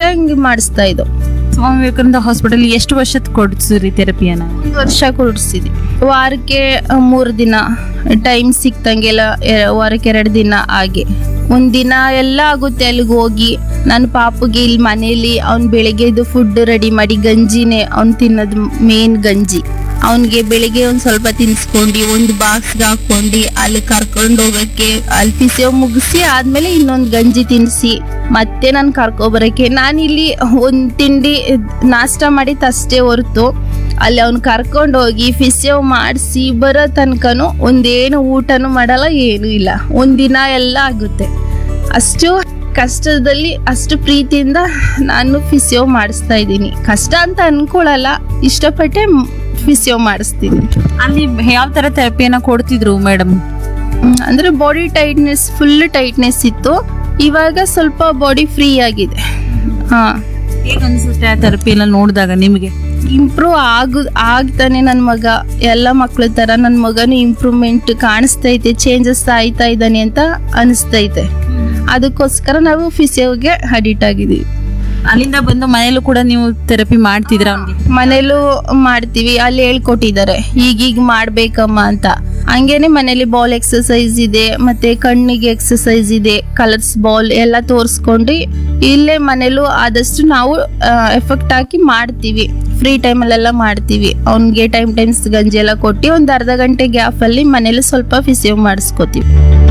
ಹಂಗೆ ಮಾಡಿಸ್ತಾ ಇದ್ದು. ಸ್ವಾಮಿ ವಿವೇಕಾನಂದ ಹಾಸ್ಪಿಟಲ್ ಎಷ್ಟು ವರ್ಷದ ಕೊಡ್ಸಿರಿ ಥೆರಪಿಯನ್ನ? 1 ವರ್ಷ ಕೊಡಿಸಿದ್ವಿ. ವಾರಕ್ಕೆ 3 ದಿನ ಟೈಮ್ ಸಿಕ್ತಂಗೆಲ್ಲ, ವಾರಕ್ಕೆ 2 ದಿನ ಹಾಗೆ. ಒಂದಿನ ಎಲ್ಲ ಆಗುತ್ತೆ ಅಲ್ಲಿಗೆ ಹೋಗಿ. ನನ್ನ ಪಾಪುಗೆ ಇಲ್ಲಿ ಮನೇಲಿ ಅವ್ನು ಬೆಳಿಗ್ಗೆದು ಫುಡ್ ರೆಡಿ ಮಾಡಿ, ಗಂಜಿನೇ ಅವ್ನು ತಿನ್ನೋದು, ಮೇನ್ ಗಂಜಿ. ಅವನಿಗೆ ಬೆಳಿಗ್ಗೆ ಒಂದು ಸ್ವಲ್ಪ ತಿನ್ಸ್ಕೊಂಡು ಒಂದು ಬಾಕ್ಸ್ಗೆ ಹಾಕೊಂಡು ಅಲ್ಲಿ ಕರ್ಕೊಂಡು ಹೋಗಕ್ಕೆ, ಅಲ್ಲಿ ಫಿಸಿಯೋ ಮುಗಿಸಿ ಆದ್ಮೇಲೆ ಇನ್ನೊಂದು ಗಂಜಿ ತಿನ್ನಿಸಿ ಮತ್ತೆ ನಾನು ಕರ್ಕೊಬರಕ್ಕೆ. ನಾನಿಲ್ಲಿ ಒಂದು ತಿಂಡಿ ನಾಷ್ಟ ಮಾಡಿದ್ದಷ್ಟೇ ಹೊರತು ಅಲ್ಲಿ ಅವ್ನು ಕರ್ಕೊಂಡು ಹೋಗಿ ಫಿಸಿಯೋ ಮಾಡಿಸಿ ಬರೋ ತನಕನೂ ಒಂದೇನು ಊಟನೂ ಮಾಡಲ್ಲ, ಏನೂ ಇಲ್ಲ. ಒಂದಿನ ಎಲ್ಲ ಆಗುತ್ತೆ. ಅಷ್ಟು ಕಷ್ಟದಲ್ಲಿ ಅಷ್ಟು ಪ್ರೀತಿಯಿಂದ ನಾನು ಫಿಸಿಯೋ ಮಾಡಿಸ್ತಾ ಇದ್ದೀನಿ. ಕಷ್ಟ ಅಂತ ಅನ್ಕೊಳಲ್ಲ, ಇಷ್ಟಪಟ್ಟೆ ಫಿಸಿಯೋ ಮಾಡಿಸ್ತೀನಿ. ಅಲ್ಲಿ ಯಾವ ತರ ಥೆರಪಿಯನ್ನ ಕೊಡ್ತಿದ್ರು ಮೇಡಮ್? ಅಂದ್ರೆ ಬಾಡಿ ಟೈಟ್ನೆಸ್, ಫುಲ್ ಟೈಟ್ನೆಸ್ ಇತ್ತು. ಇವಾಗ ಸ್ವಲ್ಪ ಬಾಡಿ ಫ್ರೀ ಆಗಿದೆ. ಹಾ, ಹೇಗೆ ಅನ್ಸುತ್ತೆ ಆ ಥೆರಪಿ ಎಲ್ಲ ನೋಡಿದಾಗ ನಿಮಗೆ? ಇಂಪ್ರೂವ್ ಆಗ್ತಾನೆ ನನ್ನ ಮಗ. ಎಲ್ಲ ಮಕ್ಳ ತರ ನನ್ನ ಮಗನು ಇಂಪ್ರೂವ್ಮೆಂಟ್ ಕಾಣಿಸ್ತೈತೆ, ಚೇಂಜಸ್ ಆಯ್ತಾ ಇದ್ದಾನೆ ಅಂತ ಅನಿಸ್ತೈತೆ. ಅದಕ್ಕೋಸ್ಕರ ನಾವು ಫಿಸಿಯೋಗೆ ಅಡಿಟ್ ಆಗಿದ್ದೀವಿ. ಅಲ್ಲಿಂದ ಬಂದು ಮನೇಲೂ ಕೂಡ ನೀವು ಥೆರಪಿ ಮಾಡ್ತಿದ್ರ? ಮನೇಲೂ ಮಾಡ್ತೀವಿ. ಅಲ್ಲಿ ಹೇಳ್ಕೊಟ್ಟಿದ್ದಾರೆ ಈಗೀಗ ಮಾಡ್ಬೇಕಮ್ಮ ಅಂತ. ಹಂಗೇನೆ ಮನೇಲಿ ಬಾಲ್ ಎಕ್ಸರ್ಸೈಸ್ ಇದೆ, ಮತ್ತೆ ಕಣ್ಣಿಗೆ ಎಕ್ಸರ್ಸೈಸ್ ಇದೆ, ಕಲರ್ಸ್ ಬಾಲ್ ಎಲ್ಲ ತೋರಿಸ್ಕೊಂಡು ಇಲ್ಲೇ ಮನೇಲೂ ಆದಷ್ಟು ನಾವು ಎಫೆಕ್ಟ್ ಹಾಕಿ ಮಾಡ್ತೀವಿ. ಫ್ರೀ ಟೈಮಲ್ಲೆಲ್ಲ ಮಾಡ್ತೀವಿ. ಅವ್ನಿಗೆ ಟೈಮ್ಸ್ ಗಂಜಿ ಎಲ್ಲ ಕೊಟ್ಟು ಒಂದು ಅರ್ಧ ಗಂಟೆ ಗ್ಯಾಪ್ ಅಲ್ಲಿ ಮನೇಲಿ ಸ್ವಲ್ಪ ಫಿಸಿಯೋ ಮಾಡಿಸ್ಕೋತೀವಿ.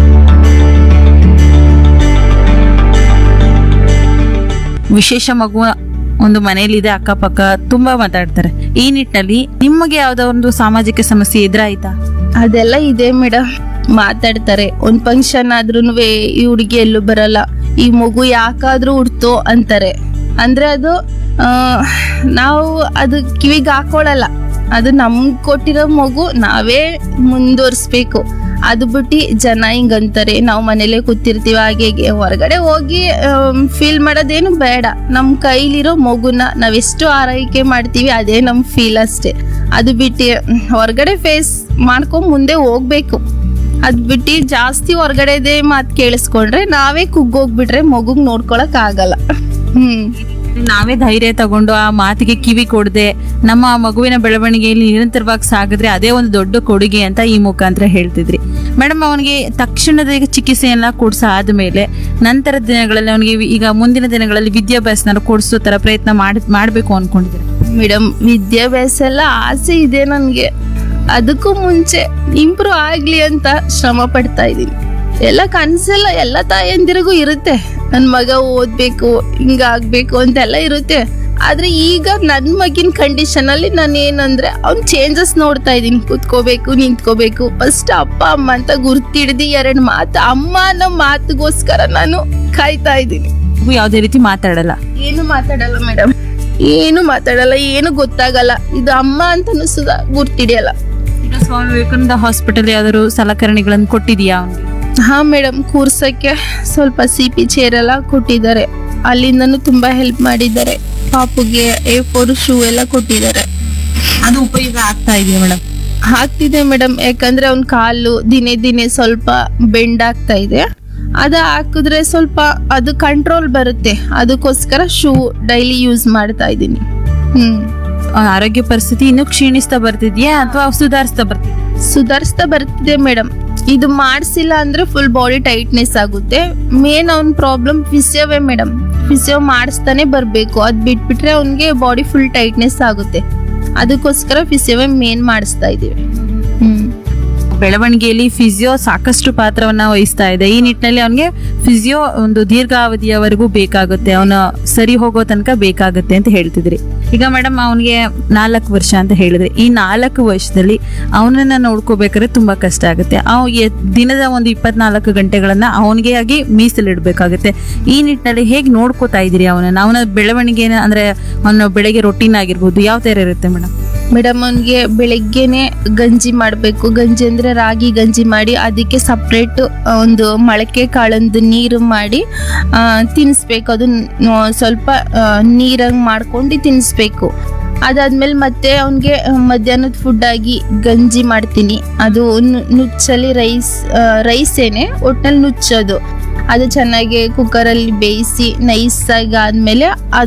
ವಿಶೇಷ ಮಗು ಒಂದು ಮನೆಯಲ್ಲಿದೆ, ಅಕ್ಕಪಕ್ಕ ತುಂಬಾ ಮಾತಾಡ್ತಾರೆ. ಈ ನಿಟ್ಟಿನಲ್ಲಿ ನಿಮಗೆ ಯಾವ್ದೋ ಒಂದು ಸಾಮಾಜಿಕ ಸಮಸ್ಯೆ ಎದುರಾಯ್ತಾ? ಅದೆಲ್ಲ ಇದೆ ಮೇಡಮ್, ಮಾತಾಡ್ತಾರೆ. ಒಂದ್ ಫಂಕ್ಷನ್ ಆದ್ರೂನು ಈ ಹುಡುಗಿ ಎಲ್ಲೂ ಬರಲ್ಲ, ಈ ಮಗು ಯಾಕಾದ್ರೂ ಹುಡ್ತೋ ಅಂತಾರೆ. ಅಂದ್ರೆ ಅದು ನಾವು ಅದು ಕಿವಿಗೆ ಹಾಕೊಳಲ್ಲ. ಅದು ನಮ್ಗ್ ಕೊಟ್ಟಿರೋ ಮಗು ನಾವೇ ಮುಂದುವರ್ಸ್ಬೇಕು. ಅದು ಬಿಟ್ಟು ಜನ ಹಿಂಗಂತಾರೆ, ನಾವು ಮನೇಲೆ ಕೂತಿರ್ತೀವಿ, ಹಾಗೆ ಹೊರಗಡೆ ಹೋಗಿ ಫೀಲ್ ಮಾಡೋದೇನು ಬೇಡ. ನಮ್ ಕೈಲಿರೋ ಮಗುನ ನಾವೆಷ್ಟು ಆರೈಕೆ ಮಾಡ್ತೀವಿ ಅದೇ ನಮ್ ಫೀಲ್ ಅಷ್ಟೇ. ಅದು ಬಿಟ್ಟು ಹೊರಗಡೆ ಫೇಸ್ ಮಾಡ್ಕೊಂಡ್ ಮುಂದೆ ಹೋಗ್ಬೇಕು. ಅದ್ ಬಿಟ್ಟು ಜಾಸ್ತಿ ಹೊರಗಡೆದೇ ಮಾತು ಕೇಳಿಸ್ಕೊಂಡ್ರೆ ನಾವೇ ಕುಗ್ಗೋಗ್ಬಿಟ್ರೆ ಮಗುಗ್ ನೋಡ್ಕೊಳಕ್ ಆಗಲ್ಲ. ನಾವೇ ಧೈರ್ಯ ತಗೊಂಡು ಆ ಮಾತಿಗೆ ಕಿವಿ ಕೊಡದೆ ನಮ್ಮ ಮಗುವಿನ ಬೆಳವಣಿಗೆಯಲ್ಲಿ ನಿರಂತರವಾಗಿ ಸಾಗಿದ್ರೆ ಅದೇ ಒಂದು ದೊಡ್ಡ ಕೊಡುಗೆ ಅಂತ ಈ ಮುಖಾಂತರ ಹೇಳ್ತಿದ್ರಿ ಮೇಡಮ್. ಅವನಿಗೆ ತಕ್ಷಣದ ಚಿಕಿತ್ಸೆಯನ್ನ ಕೊಡ್ಸ ಆದ್ಮೇಲೆ ನಂತರದ ದಿನಗಳಲ್ಲಿ ಅವನಿಗೆ ಈಗ ಮುಂದಿನ ದಿನಗಳಲ್ಲಿ ವಿದ್ಯಾಭ್ಯಾಸನ ಕೊಡಿಸೋ ತರ ಪ್ರಯತ್ನ ಮಾಡ್ಬೇಕು ಅನ್ಕೊಂಡಿದ್ರೆ? ಮೇಡಮ್, ವಿದ್ಯಾಭ್ಯಾಸ ಎಲ್ಲ ಆಸೆ ಇದೆ ನನ್ಗೆ. ಅದಕ್ಕೂ ಮುಂಚೆ ಇಂಪ್ರೂವ್ ಆಗ್ಲಿ ಅಂತ ಶ್ರಮ ಪಡ್ತಾ ಇದ್ದೀನಿ. ಎಲ್ಲ ಕನ್ಸೆಲ್ಲ ಎಲ್ಲ ತಾಯಂದಿರಿಗೂ ಇರುತ್ತೆ, ನನ್ ಮಗ ಓದ್ಬೇಕು, ಹಿಂಗಾಗ್ಬೇಕು ಅಂತೆಲ್ಲ ಇರುತ್ತೆ. ಆದ್ರೆ ಈಗ ನನ್ ಮಗಿನ ಕಂಡೀಷನ್ ಅಲ್ಲಿ ನಾನು ಏನಂದ್ರೆ ಅವ್ನ್ ಚೇಂಜಸ್ ನೋಡ್ತಾ ಇದೀನಿ. ಕುತ್ಕೋಬೇಕು, ನಿಂತ್ಕೋಬೇಕು, ಫಸ್ಟ್ ಅಪ್ಪ ಅಮ್ಮ ಅಂತ ಗುರ್ತಿಡ್ದಿ 2 ಮಾತು ಅಮ್ಮ ಅನ್ನೋ ಮಾತುಗೋಸ್ಕರ ನಾನು ಕಾಯ್ತಾ ಇದ್ದೀನಿ. ಯಾವ್ದೇ ರೀತಿ ಮಾತಾಡಲ್ಲ? ಏನು ಮಾತಾಡಲ್ಲ ಮೇಡಮ್, ಏನು ಮಾತಾಡಲ್ಲ, ಏನು ಗೊತ್ತಾಗಲ್ಲ. ಇದು ಅಮ್ಮ ಅಂತನೂ ಸುಧಾ ಗುರ್ತಿಡಿಯಲ್ಲ. ಈಗ ಸ್ವಾಮಿ ವಿವೇಕಾನಂದ ಹಾಸ್ಪಿಟಲ್ ಯಾವ್ದಾದ್ರು ಸಲಕರಣೆಗಳನ್ನು ಕೊಟ್ಟಿದ್ಯಾ ಅವ್ನಿಗೆ? ಹಾ ಮೇಡಮ್, ಕೂರ್ಸಕ್ಕೆ ಸ್ವಲ್ಪ CP ಚೇರ್ ಎಲ್ಲ ಕೊಟ್ಟಿದ್ದಾರೆ. ಅಲ್ಲಿಂದನೂ ತುಂಬಾ ಹೆಲ್ಪ್ ಮಾಡಿದ್ದಾರೆ. ಪಾಪುಗೆ A4 ಶೂ ಎಲ್ಲ ಕೊಟ್ಟಿದ್ದಾರೆ. ಅದು ಉಪಯೋಗ ಆಗ್ತಾ ಇದೆಯಾ ಮೇಡಮ್? ಆಗ್ತಿದೆ ಮೇಡಮ್, ಯಾಕಂದ್ರೆ ಅವ್ನ ಕಾಲು ದಿನೇ ಸ್ವಲ್ಪ ಬೆಂಡ್ ಆಗ್ತಾ ಇದೆ. ಅದ ಹಾಕಿದ್ರೆ ಸ್ವಲ್ಪ ಅದು ಕಂಟ್ರೋಲ್ ಬರುತ್ತೆ. ಅದಕ್ಕೋಸ್ಕರ ಶೂ ಡೈಲಿ ಯೂಸ್ ಮಾಡ್ತಾ ಇದ್ದೀನಿ. ಆರೋಗ್ಯ ಪರಿಸ್ಥಿತಿ ಇನ್ನೂ ಕ್ಷೀಣಿಸ್ತಾ ಬರ್ತಿದ್ಯಾ ಅಥವಾ ಸುಧಾರಿಸ್ತಾ ಬರ್ತಿದೆ ಮೇಡಮ್. ಇದು ಮಾಡಿಸಿಲ್ಲ ಅಂದ್ರೆ ಫುಲ್ ಬಾಡಿ ಟೈಟ್ನೆಸ್ ಆಗುತ್ತೆ. ಮೇನ್ ಅವ್ನ ಪ್ರಾಬ್ಲಮ್ ಫಿಸಿಯೋವೇ ಮೇಡಮ್. ಫಿಸಿಯೋ ಮಾಡಿಸ್ತಾನೆ ಬರ್ಬೇಕು. ಅದ್ ಬಿಟ್ಬಿಟ್ರೆ ಅವ್ನಿಗೆ ಬಾಡಿ ಫುಲ್ ಟೈಟ್ನೆಸ್ ಆಗುತ್ತೆ. ಅದಕ್ಕೋಸ್ಕರ ಫಿಸಿಯೋವೇ ಮೇನ್ ಮಾಡಿಸ್ತಾ ಇದೀವಿ. ಬೆಳವಣಿಗೆಯಲ್ಲಿ ಫಿಸಿಯೋ ಸಾಕಷ್ಟು ಪಾತ್ರವನ್ನ ವಹಿಸ್ತಾ ಇದೆ. ಈ ನಿಟ್ಟಿನಲ್ಲಿ ಅವನಿಗೆ ಫಿಸಿಯೋ ಒಂದು ದೀರ್ಘಾವಧಿಯವರೆಗೂ ಬೇಕಾಗುತ್ತೆ, ಅವನ ಸರಿ ಹೋಗೋ ತನಕ ಬೇಕಾಗುತ್ತೆ ಅಂತ ಹೇಳ್ತಿದ್ರಿ. ಈಗ ಮೇಡಮ್ ಅವನಿಗೆ 4 ವರ್ಷ ಅಂತ ಹೇಳಿದ್ರೆ, ಈ 4 ವರ್ಷದಲ್ಲಿ ಅವನನ್ನ ನೋಡ್ಕೋಬೇಕಾದ್ರೆ ತುಂಬಾ ಕಷ್ಟ ಆಗುತ್ತೆ. ದಿನದ ಒಂದು 24 ಗಂಟೆಗಳನ್ನ ಅವನಿಗೆ ಆಗಿ ಮೀಸಲಿಡ್ಬೇಕಾಗುತ್ತೆ. ಈ ನಿಟ್ಟಿನಲ್ಲಿ ಹೇಗೆ ನೋಡ್ಕೋತಾ ಇದೀರಿ ಅವನ ಬೆಳವಣಿಗೆನ? ಅಂದ್ರೆ ಅವನ ಬೆಳಗ್ಗೆ ರೊಟೀನ್ ಆಗಿರ್ಬೋದು, ಯಾವ ತರ ಇರುತ್ತೆ ಮೇಡಮ್? ಮೇಡಮ್, ಅವನಿಗೆ ಬೆಳಗ್ಗೆನೆ ಗಂಜಿ ಮಾಡಬೇಕು. ಗಂಜಿ ಅಂದ್ರೆ ರಾಗಿ ಗಂಜಿ ಮಾಡಿ ಅದಕ್ಕೆ ಸಪ್ರೇಟ್ ಒಂದು ಮೊಳಕೆ ಕಾಳಂದು ನೀರು ಮಾಡಿ ತಿನ್ನಿಸ್ಬೇಕು. ಅದು ಸ್ವಲ್ಪ ನೀರಂಗ್ ಮಾಡ್ಕೊಂಡು ತಿನ್ನಿಸ್ಬೇಕು. ಅದಾದ್ಮೇಲೆ ಮತ್ತೆ ಅವನಿಗೆ ಮಧ್ಯಾಹ್ನದ ಫುಡ್ ಆಗಿ ಗಂಜಿ ಮಾಡ್ತೀನಿ. ಅದು ನುಚ್ಚಲ್ಲಿ ರೈಸ್ ಏನೇ ಒಟ್ನಲ್ಲಿ ನುಚ್ಚೋದು. ಅದು ಚೆನ್ನಾಗಿ ಕುಕ್ಕರಲ್ಲಿ ಬೇಯಿಸಿ ನೈಸಾಗಿ ಆದ್ಮೇಲೆ